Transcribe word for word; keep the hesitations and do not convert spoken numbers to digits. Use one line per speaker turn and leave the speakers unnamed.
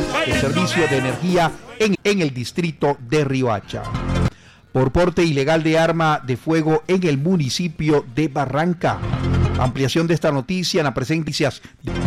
de servicio de energía en, en el distrito de Riohacha. Por porte ilegal de arma de fuego en el municipio de Barranca. Ampliación de esta noticia en la presencia